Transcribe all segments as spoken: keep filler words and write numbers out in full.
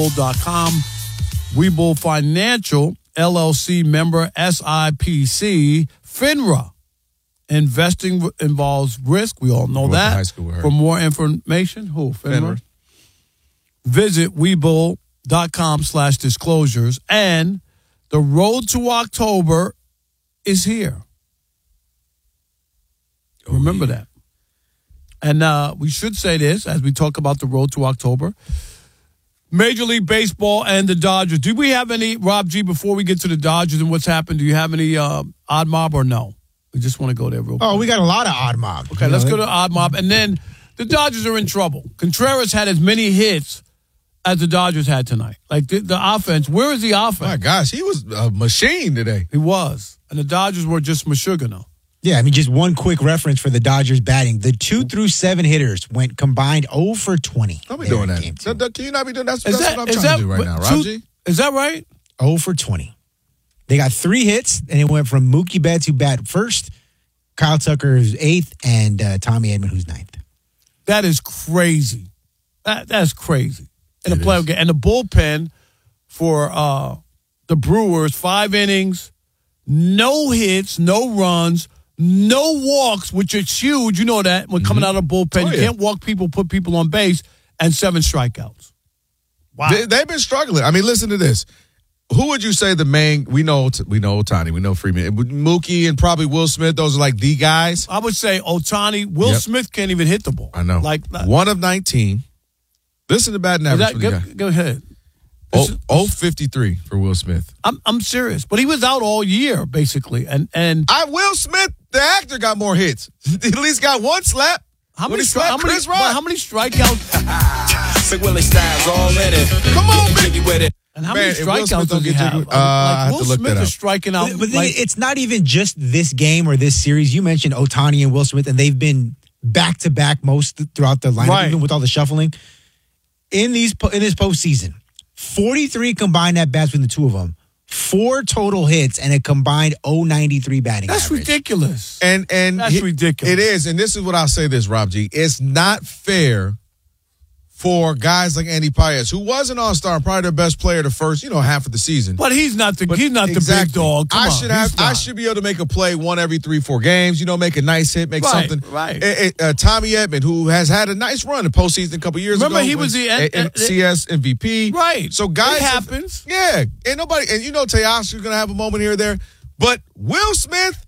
dot com. Webull Financial, L L C member S I P C, FINRA. Investing involves risk. We all know Went to that. high school with her. For more information, who? FINRA. FINRA. Visit Webull dot com slash disclosures. And the road to October is here. Oh, Remember yeah. that. And uh, we should say this as we talk about the road to October. Major League Baseball and the Dodgers. Do we have any, Rob G, before we get to the Dodgers and what's happened, do you have any uh, odd mob or no? We just want to go there real quick. Oh, we got a lot of odd mob. Okay, let's go to odd mob. And then the Dodgers are in trouble. Contreras had as many hits as the Dodgers had tonight. Like the, the offense, where is the offense? My gosh, he was a machine today. He was. And the Dodgers were just Meshuggah. Yeah, I mean, just one quick reference for the Dodgers batting. The two through seven hitters went combined oh for twenty. Don't be there doing in that. game two. That- that- Can you not be doing that? That's, Is that's that, what I'm is trying that, to do right now, two- Rob G. Is that right? oh for twenty. They got three hits, and it went from Mookie Betts, who bat first, Kyle Tucker, who's eighth, and uh, Tommy Edman, who's ninth. That is crazy. That That's crazy. In a It playoff is. game. And the bullpen for uh, the Brewers, five innings, no hits, no runs, no walks, which is huge. You know that when coming out of the bullpen. Oh, you yeah. can't walk people, put people on base, and seven strikeouts. Wow. They, they've been struggling. I mean, listen to this. Who would you say the main? We know, we know Ohtani, we know Freeman, Mookie, and probably Will Smith. Those are like the guys. I would say Ohtani. Will Yep. Smith can't even hit the ball. I know. Like one of nineteen. Listen to batting is average that, for the go, guy. go ahead. Oh, This is- oh fifty-three for Will Smith. I'm I'm serious, but he was out all year basically, and and I Will Smith, the actor, got more hits. At least got one slap. how When many he stri- slapped how many Chris Rock. well, how many strikeouts Sick Willie Styles all in it. Come on, man. Jiggy with it. and how Man, many if Will Smith strikeouts don't does he get have? jiggy- uh, I have Will to look Smith that is up. striking out. But, but like, it's not even just this game or this series. You mentioned Ohtani and Will Smith, and they've been back to back most th- throughout the lineup, Right. even with all the shuffling. In these po- in this postseason, forty-three combined at bats between the two of them, four total hits, and a combined oh ninety-three batting that's average. ridiculous. And and That's he- ridiculous. It is, and this is what I'll say. This, Rob G, it's not fair for guys like Andy Paez, who was an All-Star, probably their best player the first, you know, half of the season. But he's not the But he's not the big exactly. dog. Come I on, should he's have. I not. should be able to make a play one every three, four games. You know, make a nice hit, make Right, something. right. Eh, eh, uh, Tommy Edman, who has had a nice run in postseason a couple years Remember, ago. he was wins the- a- uh, a- C S M V P. Right. So guys, It have- happens. yeah, ain't nobody, and you know, Teoscar's gonna have a moment here or there. But Will Smith,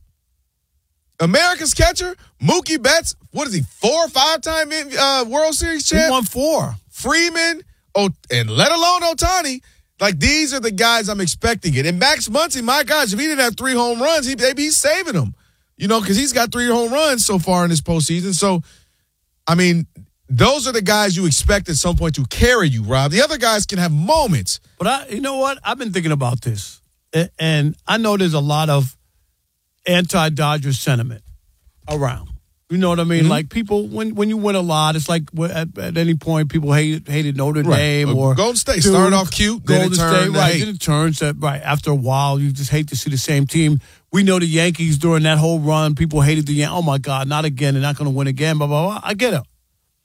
America's catcher, Mookie Betts, what is he, four or five time uh, World Series He champ? won four. Freeman, oh, and let alone Ohtani. Like, these are the guys I'm expecting it. And Max Muncy, my gosh, if he didn't have three home runs, he, maybe he's saving them. You know, because he's got three home runs so far in this postseason. So, I mean, those are the guys you expect at some point to carry you, Rob. The other guys can have moments. But I, you know what? I've been thinking about this, A- and I know there's a lot of anti-Dodger sentiment around. You know what I mean? Mm-hmm. Like people, when when you win a lot, it's like wh- at, at any point people hated hated Notre Dame Uh, or Golden State Duke, started off cute, then Golden it turned State, to right? hate. Then it turns that right after a while, you just hate to see the same team. We know the Yankees during that whole run, people hated the Yankees. Oh my God, not again! They're not going to win again. Blah blah blah. I get it.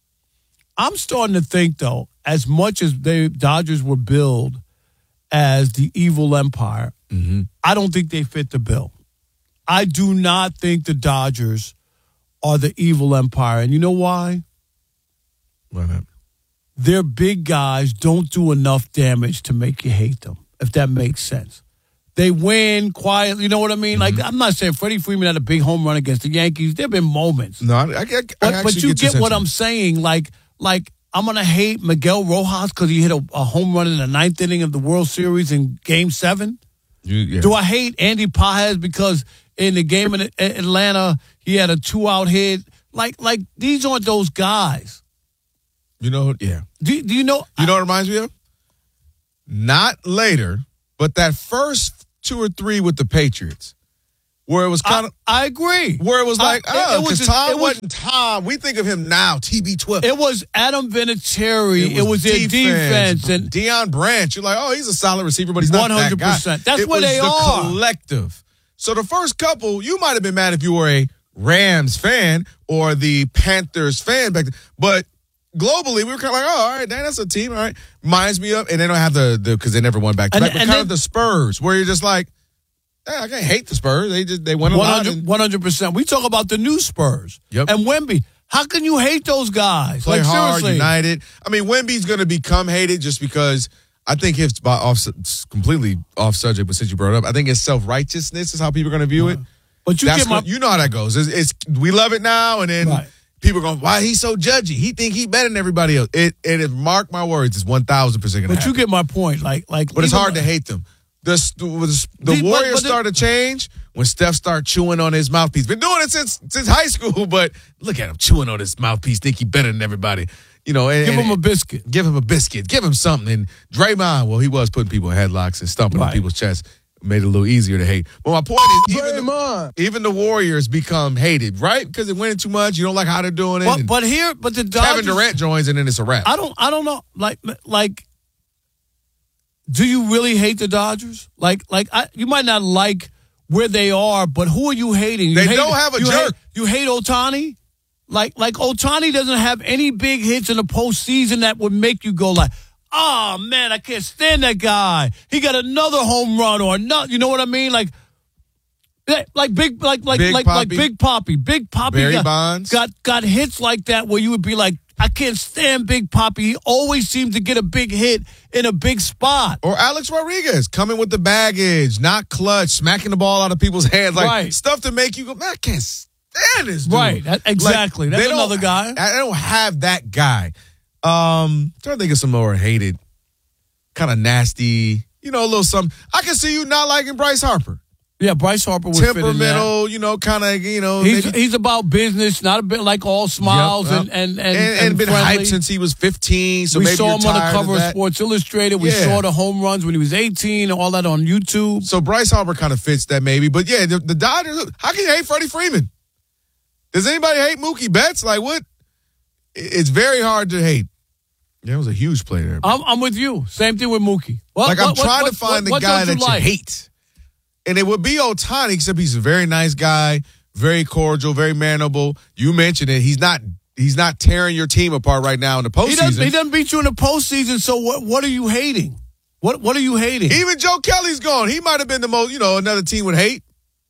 I'm starting to think though, as much as the Dodgers were billed as the evil empire, Mm-hmm. I don't think they fit the bill. I do not think the Dodgers are the evil empire. And you know why? Why not? Their big guys don't do enough damage to make you hate them, if that makes sense. They win quietly, you know what I mean? Mm-hmm. Like, I'm not saying Freddie Freeman had a big home run against the Yankees. There have been moments. No, I, I, I, I But, actually but you your get what sentiment. I'm saying. Like, like I'm going to hate Miguel Rojas because he hit a, a home run in the ninth inning of the World Series in Game seven. You, yeah. Do I hate Andy Paez because in the game in Atlanta he had a two-out hit? Like, like these aren't those guys. You know, yeah. Do, do you know? You know what it reminds me of? Not later, but that first two or three with the Patriots, where it was kind of, I, I agree. where it was like, I- oh, it was because just- Tom it was- wasn't Tom. We think of him now, T B twelve. It was Adam Vinatieri. It was, their defense, and Deion Branch. You're like, oh, he's a solid receiver, but he's not that guy. one hundred percent. That's it where was they the are. collective. So the first couple, you might have been mad if you were a Rams fan or the Panthers fan back then, but globally, we were kind of like, oh, all right, that's a team, all right. Reminds me of, and they don't have the, the because they never won back to back, but kind then, of the Spurs, where you're just like, eh, I can't hate the Spurs. They just, they won a lot. And, one hundred percent. We talk about the new Spurs. Yep. And Wemby. How can you hate those guys? Play like, hard, seriously. united. I mean, Wemby's going to become hated just because I think it's by off, completely off subject, but since you brought it up, I think his self-righteousness is how people are going to view it. But you That's get my what, you know how that goes. It's, it's we love it now, and then Right. people are going, why he's so judgy? He think he better than everybody else. It, it is, mark my words, it's one thousand percent going to But happen. you get my point. Like, like, But it's even- hard to hate them. The, the, the The- but- Warriors but the- started to change when Steph started chewing on his mouthpiece. Been doing it since since high school, but look at him chewing on his mouthpiece. Think he better than everybody. You know, and, Give and- him a biscuit. Give him a biscuit. Give him something. And Draymond, well, he was putting people in headlocks and stomping on Right. people's chests. Made it a little easier to hate. But my point is, even the, even the Warriors become hated, right? Because they're winning too much. You don't like how they're doing it. But, and but here, but the Dodgers. Kevin Durant joins, and then it's a wrap. I don't. I don't know. Like, like, do you really hate the Dodgers? Like, like, I, you might not like where they are, but who are you hating? You They hate, don't have a you jerk. Hate, you hate Ohtani? Like, like Ohtani doesn't have any big hits in the postseason that would make you go like, oh man, I can't stand that guy. He got another home run or not. You know what I mean? Like, like big, like like Big like Papi. like Big Poppy, Big Poppy Barry got, Bonds. got got hits like that where you would be like, I can't stand Big Poppy. He always seems to get a big hit in a big spot. Or Alex Rodriguez coming with the baggage, not clutch, smacking the ball out of people's hands, like Right. stuff to make you go, man, I can't stand this dude. Right, that- exactly. That's they don't- another guy. I don't have that guy. Um, trying to think of some more hated, kind of nasty, you know, a little something. I can see you not liking Bryce Harper. Yeah, Bryce Harper was Temperamental, you know, kind of, you know. He's maybe- he's about business, not a bit like all smiles Yep, and yep. and and, and, and been friendly. hyped since he was fifteen. So we maybe saw you're him on the tired cover of of that. Sports Illustrated. We Yeah. saw the home runs when he was eighteen, all that on YouTube. So Bryce Harper kind of fits that maybe. But yeah, the, the Dodgers, how can you hate Freddie Freeman? Does anybody hate Mookie Betts? Like what? It's very hard to hate. Yeah, it was a huge play there. I'm, I'm with you. Same thing with Mookie. What, like I'm what- what- trying what- to find what- the what guy don't that you like? hate. And it would be Ohtani, except he's a very nice guy, very cordial, very manable. You mentioned it. He's not he's not tearing your team apart right now in the He doesn't, he postseason. doesn't beat you in the postseason, so what, what are you hating? What What are you hating? Even Joe Kelly's gone. He might have been the most, you know, another team would hate.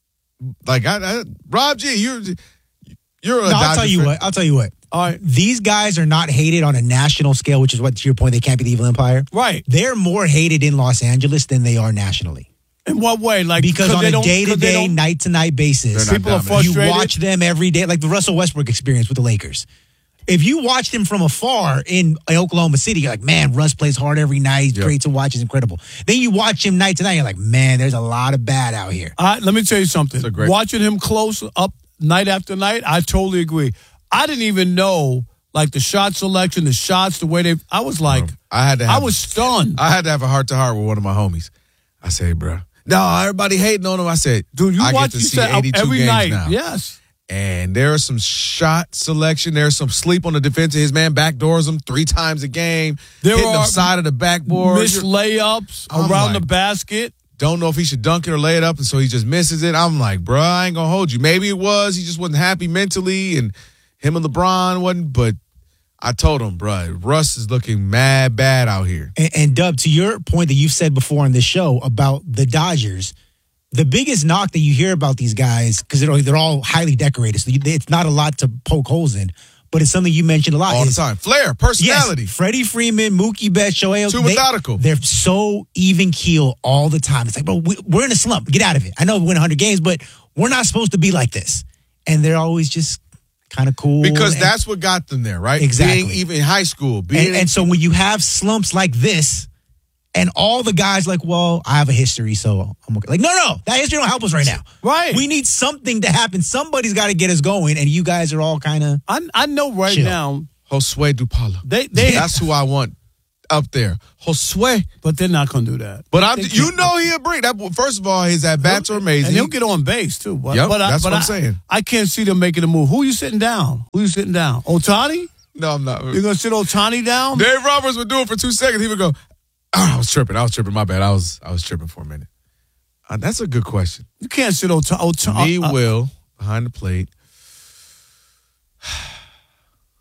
Like I, I Rob G, you're you're a No, I'll Dodger tell you fan. what. I'll tell you what. All right. These guys are not hated on a national scale, which is what, to your point, they can't be the evil empire. Right. They're more hated in Los Angeles than they are nationally. In what way? Like Because on they a don't- 'cause they day-to-day, don't- night-to-night basis, They're not people are dominant. you frustrated. watch them every day, like the Russell Westbrook experience with the Lakers. If you watch him from afar in Oklahoma City, you're like, man, Russ plays hard every night. He's Yep. great to watch. He's incredible. Then you watch him night to night, you're like, man, there's a lot of bad out here. All right, let me tell you something. a great- Watching him close up night after night, I totally agree. I didn't even know like the shot selection, the shots, the way they. I was like, I had to. I Have, was stunned. I had to have a heart to heart with one of my homies. I said, bro, no, everybody hating on him. I said, Dude, you I watch get to you see said eighty-two every games night. now. Yes. And there's some shot selection. There's some sleep on the defense. His man backdoors him three times a game. There hitting the are side of the backboard. Missed You're- layups I'm around like- the basket. Don't know if he should dunk it or lay it up, and so he just misses it. I'm like, bro, I ain't gonna hold you. Maybe it was he just wasn't happy mentally, and him and LeBron wasn't. But I told him, bro, Russ is looking mad bad out here. And, and Dub, to your point that you've said before on this show about the Dodgers, the biggest knock that you hear about these guys, because they're, they're all highly decorated, so you, it's not a lot to poke holes in, but it's something you mentioned a lot. All the is- time, flair, personality. Yes, Freddie Freeman, Mookie Betts, Shohei. Too they- methodical. They're so even keel all the time. It's like, bro, we, we're in a slump. Get out of it. I know we win one hundred games, but we're not supposed to be like this. And they're always just kind of cool. Because and, that's what got them there, right? Exactly. Being even in high school. Being and, and so when you have slumps like this, and all the guys like, well, I have a history, so I'm okay. Like, no, no, that history don't help us right now. Right. We need something to happen. Somebody's got to get us going, and you guys are all kind of. I I know right Chill. now Josue Dupala. they they That's who I want up there. Josue. but they're not gonna do that. But I'm, They you can't. know he'll bring that. First of all, his at bats are amazing. And he'll get on base too. But, Yep, but I, that's but what I'm I, saying. I can't see them making a move. Who you sitting down? Who you sitting down? Ohtani? No, I'm not. You're gonna sit Ohtani down? Dave Roberts would do it for two seconds. He would go, oh, I was tripping. I was tripping. My bad. I was I was tripping for a minute. Uh, that's a good question. You can't sit Ohtani. Me, Uh, uh, Will, behind the plate.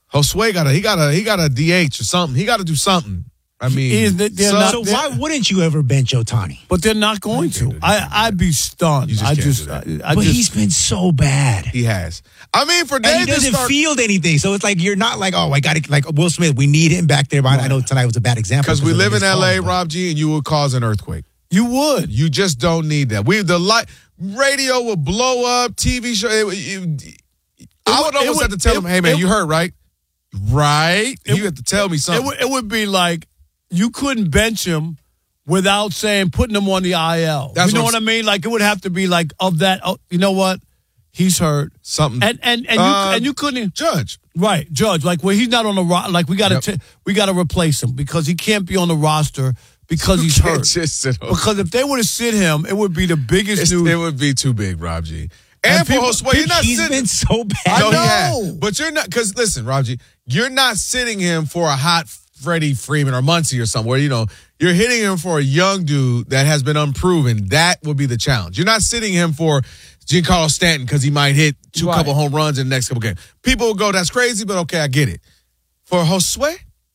Josue got a he got a he got a D H or something. He got to do something. I mean, He is- they're so- not- So why wouldn't you ever bench Otani? But they're not going can't do to. that. I, I'd be stunned. You just I can't just, do that. I, I But just, he's been so bad. he has. I mean, for And he Dave to doesn't start field anything. So it's like you're not like, oh, I got to, like Will Smith, we need him back there. But I know tonight was a bad example. because we of live in his L A, calls, but- Rob G, and you will cause an earthquake. you would. You just don't need that. We the light radio will blow up. T V show. It, it, I would it almost would- have to tell it- him, "Hey man, it- you heard right? Right? It- you have to tell me It something." would, it would be like you couldn't bench him without saying putting him on the I L. That's you know what what, I'm I mean? Like it would have to be like of that. Oh, you know what? He's hurt, something. and and and you Uh, and you couldn't Judge. right judge like well he's not on the ro- like we got to Yep. we got to replace him because he can't be on the roster because he's You can't hurt. just sit on- Because if they would have sit him, it would be the biggest It's- news. it would be too big, Rob G. And, And for people- Josue, you're not He's sitting. been so bad. I No, he know. has. But you're not, because listen, Rob G, you're not sitting him for a hot Freddie Freeman or Muncy or somewhere. You know, you're hitting him for a young dude that has been unproven. That would be the challenge. You're not sitting him for Giancarlo Stanton because he might hit two Right. couple home runs in the next couple games. People will go, that's crazy, but okay, I get it. For Josue,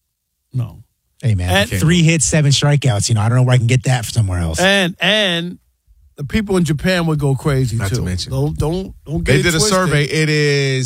no. Hey, man, And- three hits, seven strikeouts. You know, I don't know where I can get that from somewhere else. And and the people in Japan would go crazy Not too. to mention. don't don't don't get they it did a twisted. survey. It is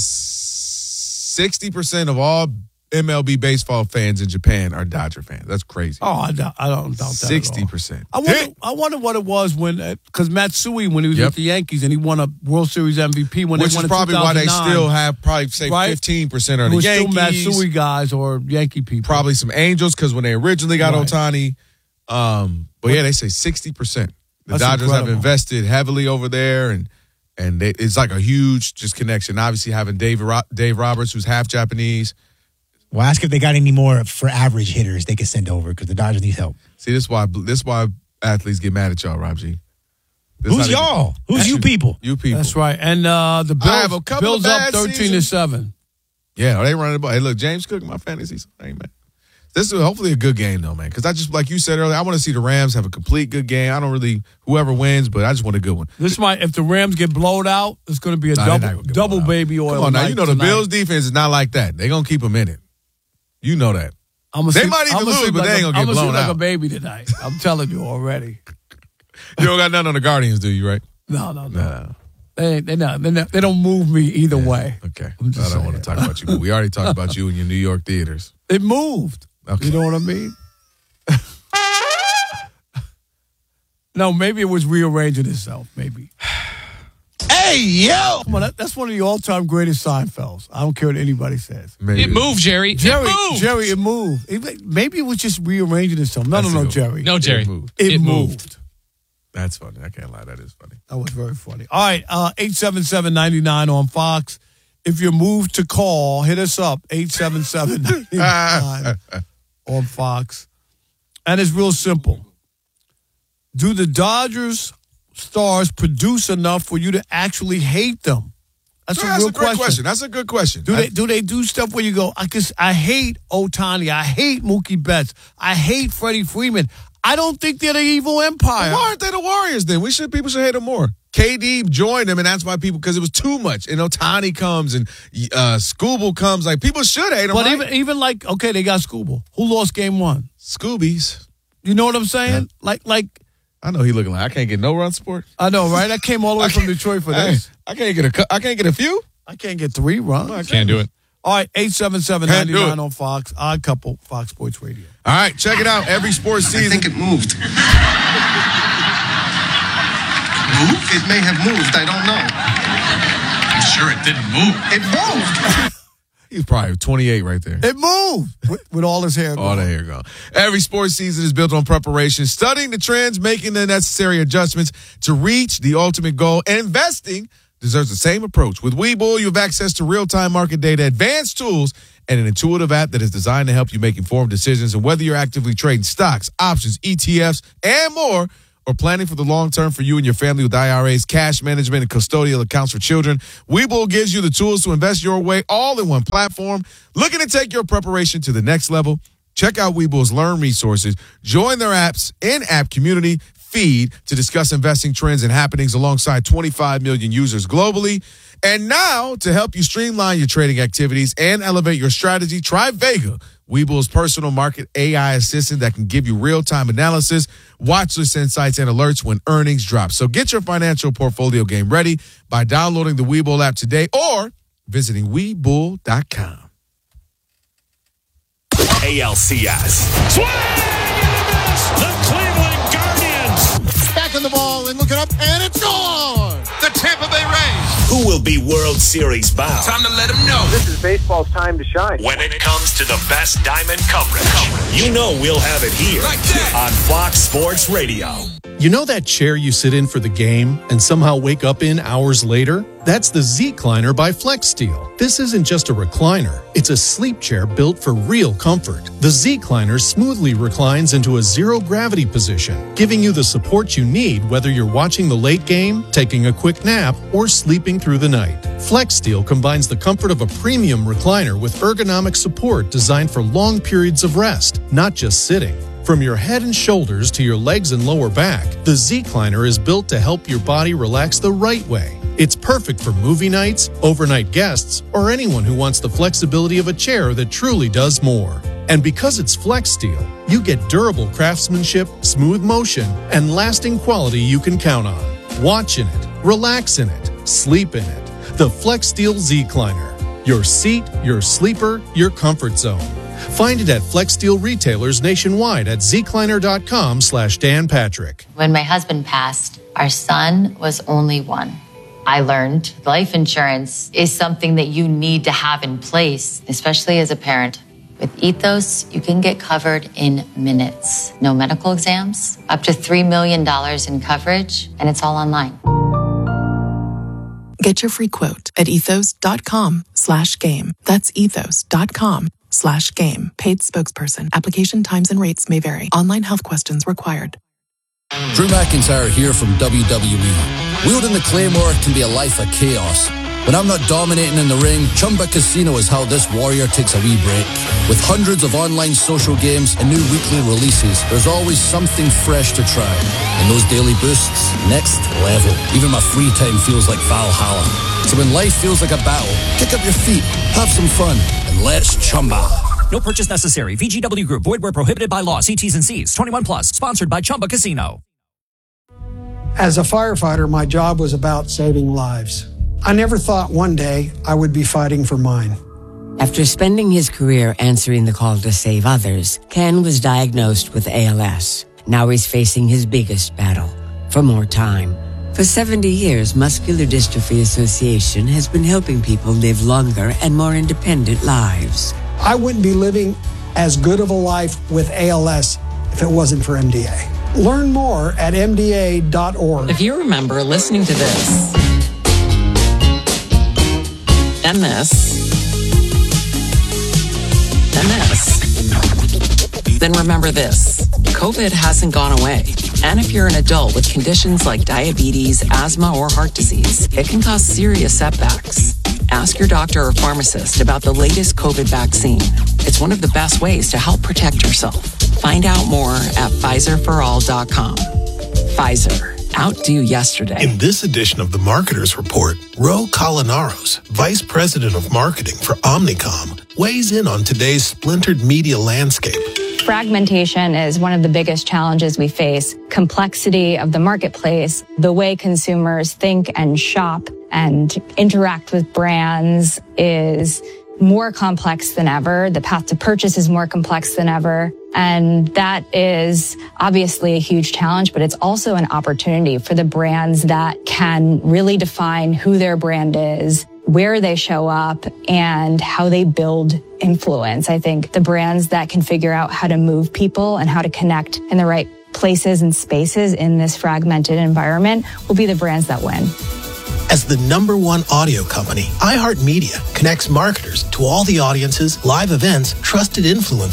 sixty percent of all M L B baseball fans in Japan are Dodger fans. That's crazy. Oh, I, doubt, I don't doubt that. at all. sixty percent. I wonder. I wonder what it was when because Matsui when he was Yep. with the Yankees and he won a World Series M V P when Which they won is in probably why they two thousand nine. still have probably say Right? fifteen percent are It the was Yankees. still Matsui guys or Yankee people. Probably some Angels because when they originally got Right. Otani. Um, but yeah, they say sixty percent. The That's Dodgers incredible. have invested heavily over there, and and they, it's like a huge just connection. Obviously, having Dave Ro- Dave Roberts, who's half Japanese. Well, ask if they got any more for average hitters they could send over because the Dodgers need help. See, this is why this is why athletes get mad at y'all, Rob G. This is Who's how they- y'all? Who's That's you people? You people. That's right. And uh, the I have Bills, a couple Bills of up bad thirteen to seasons. seven. Yeah, they running the ball. Hey, look, James Cook, my fantasy. Hey, man. This is hopefully a good game, though, man. Because I just, like you said earlier, I want to see the Rams have a complete good game. I don't really, whoever wins, but I just want a good one. This might if the Rams get blown out, it's going to be a Nah, they're not double gonna get double blown out. baby oil. Come on now, night you know the tonight. Bills defense is not like that. They're going to keep them in it. You know that. I'm They might even lose, but they ain't gonna get I'm blown like out. a baby tonight. I'm telling you already. You don't got nothing on the Guardians, do you, right? No, no, no. Nah. They they not, they not, they don't move me either way. Okay. I'm just I don't want to saying. talk about you, but we already talked about you in your New York theaters. It moved. Okay. You know what I mean? No, maybe it was rearranging itself. Maybe. Hey, yo! Come on, that, that's one of the all-time greatest Seinfelds. I don't care what anybody says. Maybe. It moved, Jerry. Jerry, it moved. Jerry, it moved. It- maybe it was just rearranging itself. No, That's no, no, it. Jerry. No, Jerry. It moved. it, it moved. moved. That's funny. I can't lie. That is funny. That was very funny. All right, uh, eight seven seven, nine nine on Fox. If you're moved to call, hit us up, eight seven seven, nine nine on Fox. And it's real simple. Do the Dodgers stars produce enough for you to actually hate them? That's Sure, a that's real a great question. question. That's a good question. Do I- they do they do stuff where you go, I guess I hate Otani, I hate Mookie Betts, I hate Freddie Freeman. I don't think they're the evil empire. Why aren't they the Warriors then? We should people should hate them more. K D joined them, and that's why people because it was too much. And Otani comes and uh Scooble comes. Like people should hate them. But right? even even like okay, they got Scooble. Who lost game one? Scoobies. You know what I'm saying? Like like I know he looking like I can't get no run support. I know, right? I came all the way from Detroit for I, this. I can't get a. cou- I can't get a few. I can't get three runs. Can't do it. All right, eight seven seven, Can't nine do nine it. on Fox. Odd Couple, Fox Sports Radio. All right, check it out. Every sports I season. think it moved. Moved? It may have moved. I don't know. I'm sure it didn't move. It moved. He's probably twenty-eight right there. It moved with, with all his hair. All gone. the hair gone. Every sports season is built on preparation, studying the trends, making the necessary adjustments to reach the ultimate goal. And investing deserves the same approach. With Webull, you have access to real-time market data, advanced tools, and an intuitive app that is designed to help you make informed decisions. And whether you're actively trading stocks, options, E T Fs, and more, or planning for the long term for you and your family with I R As, cash management, and custodial accounts for children, Webull gives you the tools to invest your way all in one platform. Looking to take your preparation to the next level? Check out Webull's Learn resources. Join their app's in-app community. feed to discuss investing trends and happenings alongside twenty-five million users globally. And now, to help you streamline your trading activities and elevate your strategy, try Vega, Webull's personal market A I assistant that can give you real-time analysis, watch list insights, and alerts when earnings drop. So get your financial portfolio game ready by downloading the Webull app today or visiting Webull dot com. A L C S. Swing and a miss! The Cleveland Guardians. Back on the ball and looking up, and it's gone! The Tampa Bay Rays. Who will be World Series bound? Time to let them know. This is baseball's time to shine. When it comes to the best diamond coverage, you know we'll have it here Like that. on Fox Sports Radio. You know that chair you sit in for the game and somehow wake up in hours later? That's the Z-Cliner by FlexSteel. This isn't just a recliner. It's a sleep chair built for real comfort. The Z-Cliner smoothly reclines into a zero-gravity position, giving you the support you need whether you're watching the late game, taking a quick nap, or sleeping through the night. FlexSteel combines the comfort of a premium recliner with ergonomic support designed for long periods of rest, not just sitting. From your head and shoulders to your legs and lower back, the Z-Cliner is built to help your body relax the right way. It's perfect for movie nights, overnight guests, or anyone who wants the flexibility of a chair that truly does more. And because it's FlexSteel, you get durable craftsmanship, smooth motion, and lasting quality you can count on. Watch in it, relax in it, sleep in it. The FlexSteel Z-Cliner. Your seat, your sleeper, your comfort zone. Find it at FlexSteel retailers nationwide at zcliner.com slash Dan Patrick. When my husband passed, our son was only one. I learned life insurance is something that you need to have in place, especially as a parent. With Ethos, you can get covered in minutes. No medical exams, up to three million dollars in coverage, and it's all online. Get your free quote at ethos.com slash game. That's ethos.com slash game. Paid spokesperson. Application times and rates may vary. Online health questions required. Drew McIntyre here from W W E. Wielding the Claymore can be a life of chaos. When I'm not dominating in the ring, Chumba Casino is how this warrior takes a wee break. With hundreds of online social games and new weekly releases, there's always something fresh to try. And those daily boosts, next level. Even my free time feels like Valhalla. So when life feels like a battle, kick up your feet, have some fun, and let's Chumba. No purchase necessary. V G W Group. Void where prohibited by law. See T's and C's. twenty-one plus. Sponsored by Chumba Casino. As a firefighter, my job was about saving lives. I never thought one day I would be fighting for mine. After spending his career answering the call to save others, Ken was diagnosed with A L S. Now he's facing his biggest battle, for more time. For seventy years, Muscular Dystrophy Association has been helping people live longer and more independent lives. I wouldn't be living as good of a life with A L S if it wasn't for M D A. Learn more at M D A dot org. If you remember listening to this, and this, and this, then remember this. COVID hasn't gone away. And if you're an adult with conditions like diabetes, asthma, or heart disease, it can cause serious setbacks. Ask your doctor or pharmacist about the latest COVID vaccine. It's one of the best ways to help protect yourself. Find out more at Pfizer for all dot com. Pfizer. Outdo yesterday. In this edition of the Marketers Report, Ro Colinaros, Vice President of Marketing for Omnicom, weighs in on today's splintered media landscape. Fragmentation is one of the biggest challenges we face. Complexity of the marketplace, the way consumers think and shop and interact with brands is more complex than ever. The path to purchase is more complex than ever. And that is obviously a huge challenge, but it's also an opportunity for the brands that can really define who their brand is, where they show up, and how they build influence. I think the brands that can figure out how to move people and how to connect in the right places and spaces in this fragmented environment will be the brands that win. As the number one audio company, iHeartMedia connects marketers to all the audiences, live events, trusted influencers, and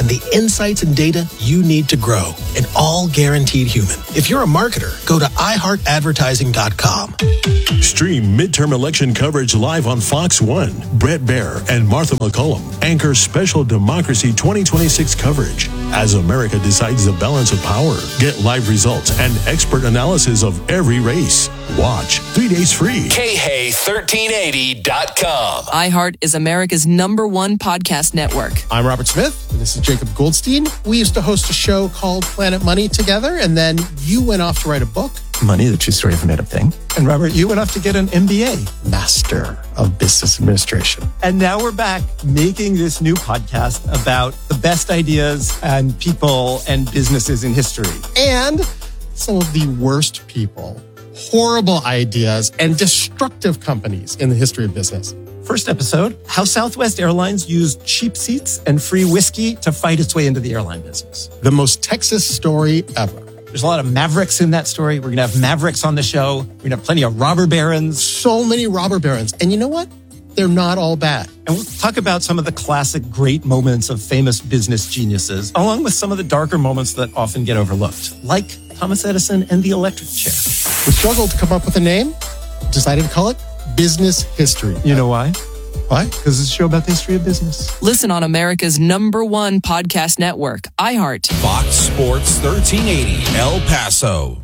and the insights and data you need to grow, and all guaranteed human. If you're a marketer, go to i heart advertising dot com. Stream midterm election coverage live on Fox One. Brett Baer and Martha McCollum anchor special Democracy twenty twenty-six coverage as America decides the balance of power. Get live results and expert analysis of every race. Watch three days free. K H A thirteen eighty dot com. iHeart is America's number one podcast network. I'm Robert Smith. This is Jacob Goldstein. We used to host a show called Planet Money together, and then you went off to write a book. Money, the true story of a made-up thing. And Robert, you went off to get an M B A, Master of Business Administration. And now we're back making this new podcast about the best ideas and people and businesses in history. And some of the worst people, horrible ideas, and destructive companies in the history of business. First episode, how Southwest Airlines used cheap seats and free whiskey to fight its way into the airline business. The most Texas story ever. There's a lot of mavericks in that story. We're going to have mavericks on the show. We're going to have plenty of robber barons. So many robber barons. And you know what? They're not all bad. And we'll talk about some of the classic great moments of famous business geniuses, along with some of the darker moments that often get overlooked, like Thomas Edison and the electric chair. We struggled to come up with a name, decided to call it Business History. You know why? Why? Because it's a show about the history of business. Listen on America's number one podcast network, iHeart. Fox Sports thirteen eighty El Paso.